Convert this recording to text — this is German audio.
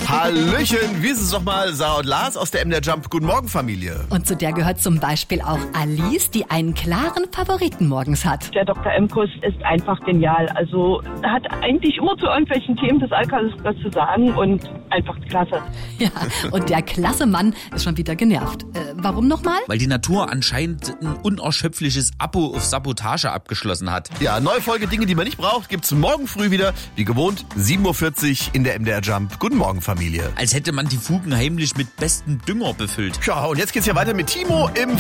Hallöchen, wir sind es doch mal, Sarah und Lars aus der MDR Jump Guten Morgen Familie. Und zu der gehört zum Beispiel auch Alice, die einen klaren Favoriten morgens hat. Der Dr. Emkus ist einfach genial. Also er hat eigentlich immer zu irgendwelchen Themen des Alltags was zu sagen und einfach klasse. Ja, und der klasse Mann ist schon wieder genervt. Warum nochmal? Weil die Natur anscheinend ein unerschöpfliches Abo auf Sabotage abgeschlossen hat. Ja, neue Folge Dinge, die man nicht braucht, gibt's morgen früh wieder. Wie gewohnt, 7.40 Uhr in der MDR Jump. Guten Morgen, Familie. Als hätte man die Fugen heimlich mit bestem Dünger befüllt. Ja, und jetzt geht's ja weiter mit Timo im